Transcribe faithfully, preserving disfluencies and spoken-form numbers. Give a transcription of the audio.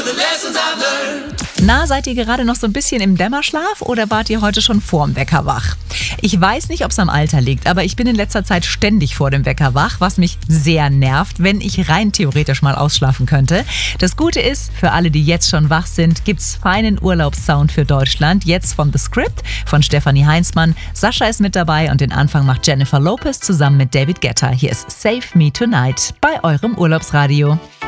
Na, seid ihr gerade noch so ein bisschen im Dämmerschlaf oder wart ihr heute schon vorm Wecker wach? Ich weiß nicht, ob es am Alter liegt, aber ich bin in letzter Zeit ständig vor dem Wecker wach, was mich sehr nervt, wenn ich rein theoretisch mal ausschlafen könnte. Das Gute ist, für alle, die jetzt schon wach sind, gibt's feinen Urlaubssound für Deutschland, jetzt von The Script von Stefanie Heinzmann. Sascha ist mit dabei und den Anfang macht Jennifer Lopez zusammen mit David Guetta. Hier ist Save Me Tonight bei eurem Urlaubsradio.